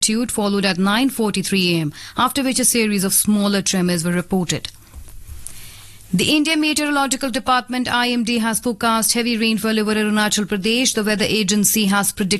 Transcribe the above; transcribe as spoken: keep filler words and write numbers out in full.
followed at nine forty-three a m, after which a series of smaller tremors were reported. The Indian Meteorological Department I M D has forecast heavy rainfall over Arunachal Pradesh. The weather agency has predicted